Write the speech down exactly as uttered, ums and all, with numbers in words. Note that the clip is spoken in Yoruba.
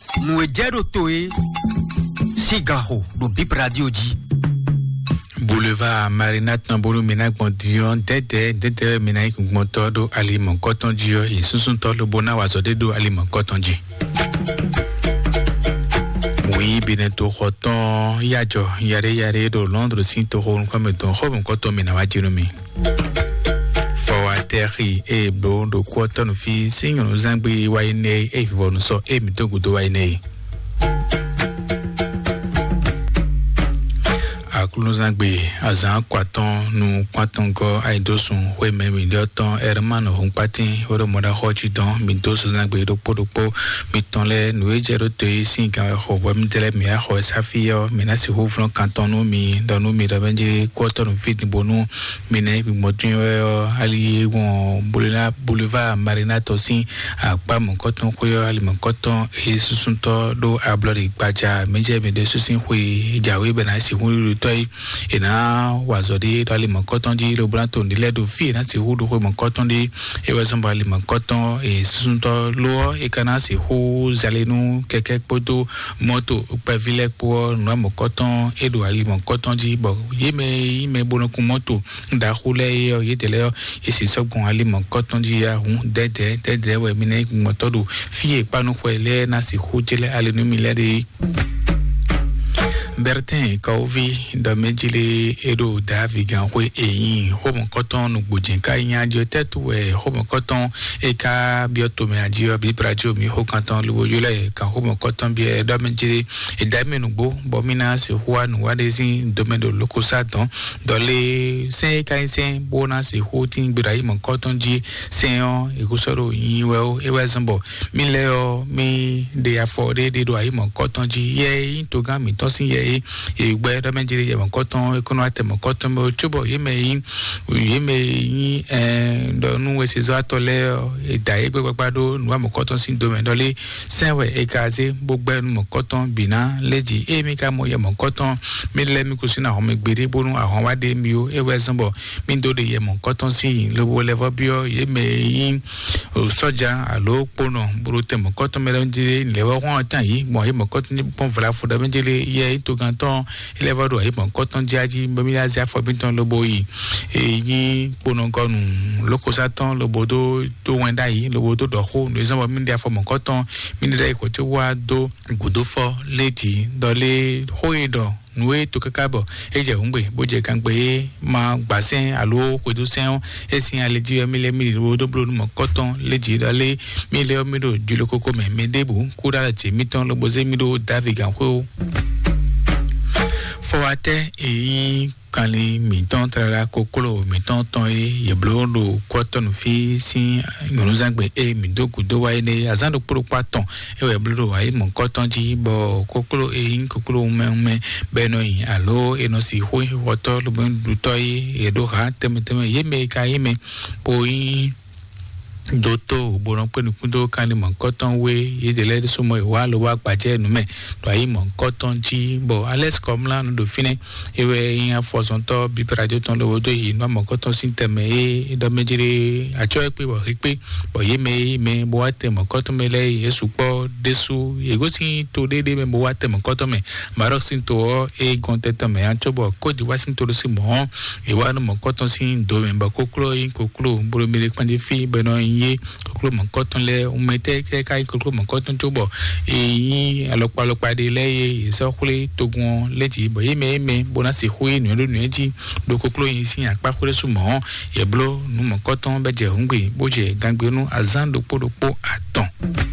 Mouedjero Toe, Sigaro, do Bip Radio Di. Boulevard Marinat Nambolo Menak Mondion, Dede, Dede Menaik Montodo, Aliment Coton Dio, et Susunto, le Bona Wazodedo, Aliment Coton Di. Oui, bientôt, Roton, Yajo, Yare Yare, de Londres, Sintoron, comme ton Robin Coton Menawajinomi. Terri e blo do kwota no fi sinyo no zangbi waine e vivo no so e mitogu do waine akulu zangbi azan kwaton no kwaton go aidosun we memi doton hermano hon pati oro moda hochi don mi dos zangbi do podopo mi tonle no ejero te sinka ho wem tele mi a ho safio mi na si ho fron kanton no mi do no mi da benje kwota no fit bonu mi ne bi modun ali won boulevard boulevard marinato sin apa mon koton ko yo ali mon koton e susunto do ablori gbaja meje be de susin hui jawe be na si hu toy ina wazodi do ali mon koton di lo branto ni le do fi na si hu do ko mon koton di e wazon ba ali mon koton e susunto lo e kana si hu zalenu keke poto moto pe vile pour no mon koton e do ali mon koton di bo yeme yeme bono ku moto da hule yo yetele e si so bon ali mon koton di ya hun dede dede we mine moto do fi e panu ko ele na si hu jele ali no mi le de Bertin Kauvi da mejile edo Davi ganwe eyin homo koton no gbojin ka yin ajo tetu e homo koton e ka bioto me ajo bi prajo mi ho kanton luwo yole kan homo koton bi e da mejile e da menu gbo bo mina se huwa no wadezi domedo lokosa don dole se ka isen bona se hotin Ibrahim koton ji seon e gusoro yin we e wezambo mi leo mi de afode de do ayi mon koton ji ye to ga mi to sin ye e gbe do menjire ye mon koton e kono ate mon koton mo chubo ye me yin ye me yin eh do nu we se zo atole e da e gbe gbado nu mon koton sin do men dole senwe e kaze gbogbo nu mon koton bina leji e mi ka mo ye mon koton mi le mi ko sina ho me gbere bonu ahon wade mi o e we sanbo mi do de ye mon koton sin lo bo level bio ye me yin o soja alo pono buru te mon koton me menjire le wa won tan yi mo ye mon koton ni bon vla fo da menjire ye to ganton ele va do e mon koton jaji me mi la za fo binton lo boyi e yi pono gonu loko satan lo bodo to wenda yi lo bodo do ho no example mi dia fo mon koton mi dia ko to wa do gudo fo lady do le hoido nuwe to kakabo eje ngbe boje kan gbe ma gbasin alo ko do sen esin aleji mi le mi lo do blo mo koton leji dale mi le mi do julo koko me me debu kura ti mi ton lo boze mi do davigan ko Foate e kali miton trala kokolo miton ton e ye blodo koton fi si ngonu zangbe e mi do kudo wa ene azando pro paton e we blodo wa e mon koton ji bo kokolo e in kokolo me me beno yi alo e no si ho hoto lo ben du toy e do ha teme teme ye me ka ye me po yi doto boron pe nukundo kan mon koton we ye de le so mo wa lo wa paje nu me to ayi mon koton ji bo ales comme là no do fine e we yin afosonto bi radio ton lo do yi no mon koton sin teme e do mejire acho e pe bo pe bo ye me me bo ate mon koton me le ye supo desu ye go sin to de de me bo ate mon koton me marok sin to e gonte me ancho bo ko di wasin to si mo e wa no mon koton sin do me ba koklo yin koklo bo me le kwande fi beno ye koklo mon koton le o mete ke kai koklo mon koton tubo e alopa alopa de le ye so kule togun leji bo ye me me bona si hui nu nu eji do koklo yin sin apa kule su mo ye blo nu mon koton beje hungbe boje gangbe nu azan do podopo aton